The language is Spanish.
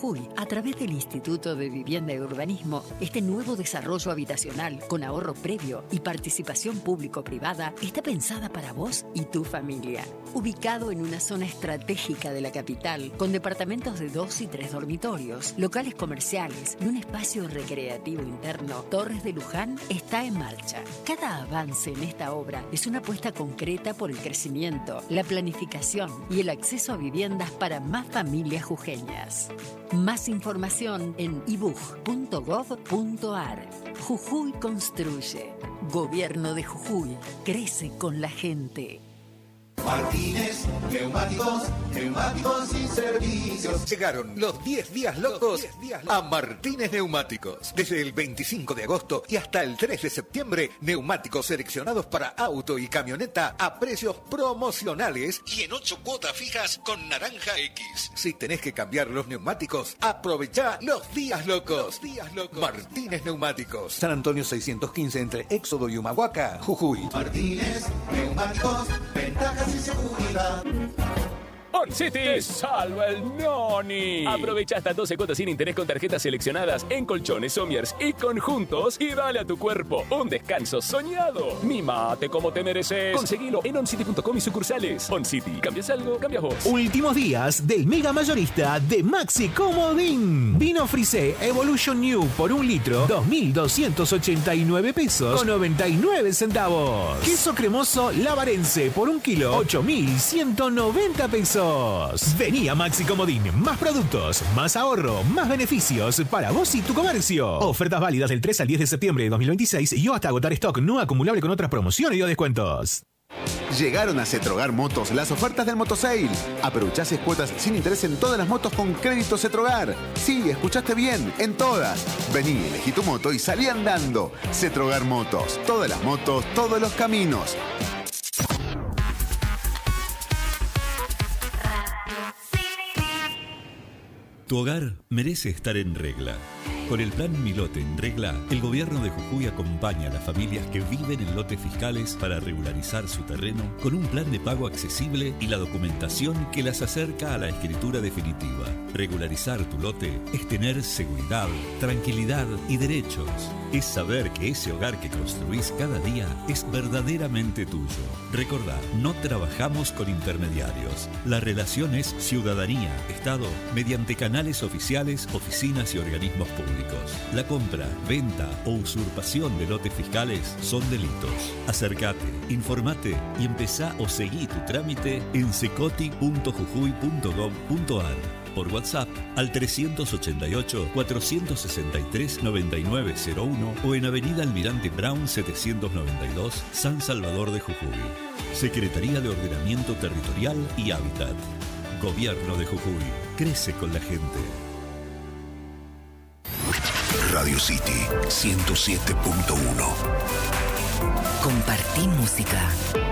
Jujuy, a través del Instituto de Vivienda y Urbanismo, este nuevo desarrollo habitacional con ahorro previo y participación público-privada está pensada para vos y tu familia. Ubicado en una zona estratégica de la capital, con departamentos de 2 y 3 dormitorios, locales comerciales y un espacio recreativo interno, Torres de Luján está en marcha. Cada avance en esta obra es una apuesta concreta por el crecimiento, la planificación y el acceso a viviendas para más familias jujeñas. Más información en ibuj.gov.ar. Jujuy construye. Gobierno de Jujuy. Crece con la gente. Martínez Neumáticos y Servicios. Llegaron los 10 días locos a Martínez Neumáticos. Desde el 25 de agosto y hasta el 3 de septiembre, neumáticos seleccionados para auto y camioneta a precios promocionales y en 8 cuotas fijas con Naranja X. Si tenés que cambiar los neumáticos, aprovechá los días locos. Martínez Neumáticos. San Antonio 615 entre Éxodo y Humahuaca, Jujuy. Martínez Neumáticos, ventajas y seguridad. On City, salva el noni. Aprovecha hasta 12 cuotas sin interés con tarjetas seleccionadas en colchones, somiers y conjuntos y dale a tu cuerpo un descanso soñado. Mimate como te mereces. Conseguilo en oncity.com y sucursales. On City, ¿cambias algo? Cambias vos. Últimos días del mega mayorista de Maxi Comodín. Vino Frisé Evolution New por 1 litro, 2.289 pesos con 99 centavos. Queso cremoso Lavarense por 1 kilo, 8.190 pesos. Vení a Maxi Comodín. Más productos, más ahorro, más beneficios para vos y tu comercio. Ofertas válidas del 3 al 10 de septiembre de 2026 y hasta agotar stock no acumulable con otras promociones y o descuentos. Llegaron a Cetrogar Motos las ofertas del Motosale. Aprovechás cuotas sin interés en todas las motos con crédito Cetrogar. Sí, escuchaste bien, en todas. Vení, elegí tu moto y salí andando. Cetrogar Motos. Todas las motos, todos los caminos. Tu hogar merece estar en regla. Con el plan Mi Lote en Regla, el gobierno de Jujuy acompaña a las familias que viven en lotes fiscales para regularizar su terreno con un plan de pago accesible y la documentación que las acerca a la escritura definitiva. Regularizar tu lote es tener seguridad, tranquilidad y derechos. Es saber que ese hogar que construís cada día es verdaderamente tuyo. Recordá, no trabajamos con intermediarios. La relación es ciudadanía-Estado mediante canales oficiales, oficinas y organismos públicos. La compra, venta o usurpación de lotes fiscales son delitos. Acércate, informate y empezá o seguí tu trámite en secoti.jujuy.gov.ar. Por WhatsApp al 388-463-9901 o en Avenida Almirante Brown 792, San Salvador de Jujuy. Secretaría de Ordenamiento Territorial y Hábitat. Gobierno de Jujuy. Crece con la gente. Radio City 107.1. Compartí música.